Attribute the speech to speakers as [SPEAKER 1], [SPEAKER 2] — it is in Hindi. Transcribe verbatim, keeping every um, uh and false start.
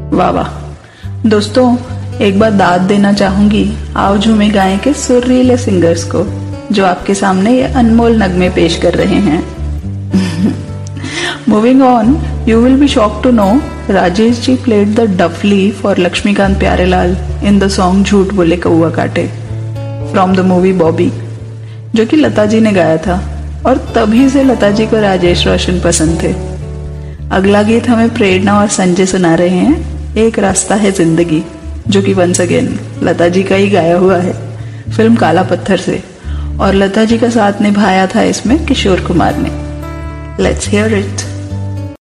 [SPEAKER 1] वाह वाह। दोस्तों, एक बार दाद देना चाहूंगी आओ झूमे गाएं के सुरीले सिंगर्स को, जो आपके सामने ये अनमोल नगमे पेश कर रहे हैं। Moving on, you will be shocked to know Rajesh ji played the dafli for Laxmikant Pyarelal in the song झूठ बोले कौआ काटे फ्रॉम द मूवी बॉबी, जो कि लता जी ने गाया था, और तभी से लता जी को राजेश रोशन पसंद थे। अगला गीत हमें प्रेरणा और संजय सुना रहे हैं, एक रास्ता है जिंदगी, जो कि वंस अगेन लता जी का ही गाया हुआ है फिल्म काला पत्थर से, और लता जी का साथ निभाया था इसमें किशोर कुमार ने। Let's hear it.